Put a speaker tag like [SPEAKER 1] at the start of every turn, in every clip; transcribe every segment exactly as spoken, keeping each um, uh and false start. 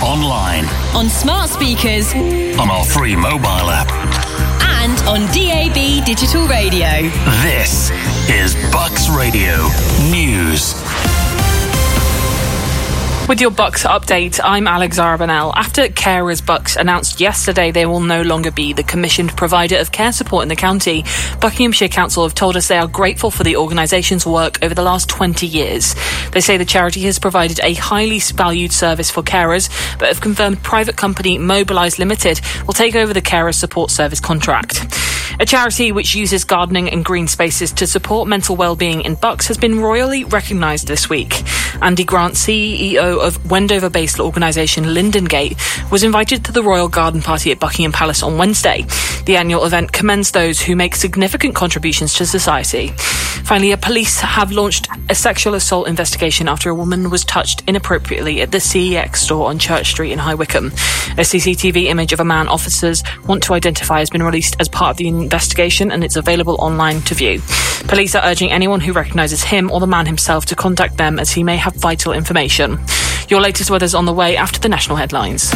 [SPEAKER 1] online,
[SPEAKER 2] on smart speakers,
[SPEAKER 1] on our free mobile app,
[SPEAKER 2] and on D A B digital radio.
[SPEAKER 1] This is Bucks Radio News.
[SPEAKER 3] With your Bucks update, I'm Alex Arbanel. After Carers Bucks announced yesterday they will no longer be the commissioned provider of care support in the county, Buckinghamshire Council have told us they are grateful for the organisation's work over the last twenty years. They say the charity has provided a highly valued service for carers, but have confirmed private company Mobilise Limited will take over the carers support service contract. A charity which uses gardening and green spaces to support mental well-being in Bucks has been royally recognised this week. Andy Grant, C E O of Wendover-based organisation Lindengate, was invited to the Royal Garden Party at Buckingham Palace on Wednesday. The annual event commends those who make significant contributions to society. Finally, police have launched a sexual assault investigation after a woman was touched inappropriately at the C E X store on Church Street in High Wycombe. A C C T V image of a man officers want to identify has been released as part of the investigation, and it's available online to view. Police are urging anyone who recognises him or the man himself to contact them, as he may have vital information. Your latest weather's on the way after the national headlines.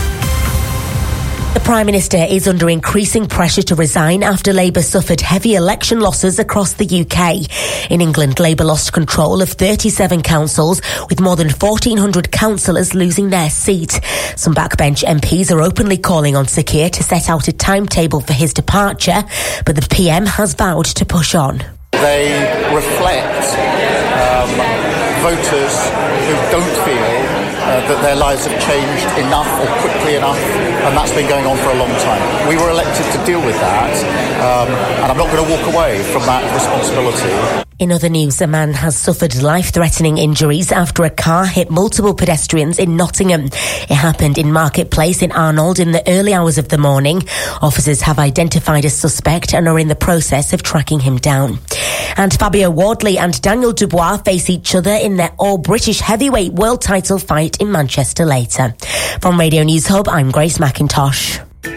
[SPEAKER 4] The Prime Minister is under increasing pressure to resign after Labour suffered heavy election losses across the U K. In England, Labour lost control of thirty-seven councils, with more than fourteen hundred councillors losing their seat. Some backbench M Ps are openly calling on Sir Keir to set out a timetable for his departure, but the P M has vowed to push on.
[SPEAKER 5] They reflect um, voters who don't feel Uh, that their lives have changed enough or quickly enough, and that's been going on for a long time. We were elected to deal with that, um, and I'm not going to walk away from that responsibility.
[SPEAKER 4] In other news, a man has suffered life-threatening injuries after a car hit multiple pedestrians in Nottingham. It happened in Marketplace in Arnold in the early hours of the morning. Officers have identified a suspect and are in the process of tracking him down. And Fabio Wardley and Daniel Dubois face each other in their all-British heavyweight world title fight in Manchester later. From Radio News Hub, I'm Grace McIntosh.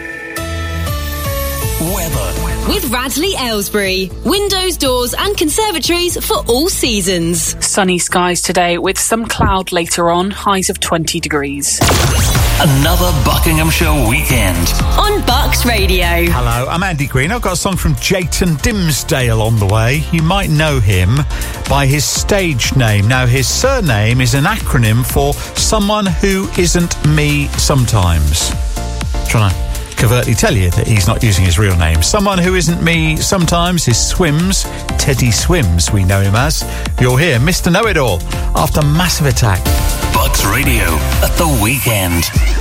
[SPEAKER 1] Weather.
[SPEAKER 2] With Radley Aylesbury. Windows, doors and conservatories for all seasons.
[SPEAKER 3] Sunny skies today with some cloud later on, highs of twenty degrees.
[SPEAKER 1] Another Buckinghamshire weekend.
[SPEAKER 2] On Bucks Radio.
[SPEAKER 6] Hello, I'm Andy Green. I've got a song from Jayton Dimsdale on the way. You might know him by his stage name. Now, his surname is an acronym for someone who isn't me sometimes. I'm trying to covertly tell you that he's not using his real name. Someone who isn't me sometimes is Swims. Teddy Swims, we know him as. You'll hear Mister Know-It-All after Massive Attack.
[SPEAKER 1] Bucks Radio at the weekend.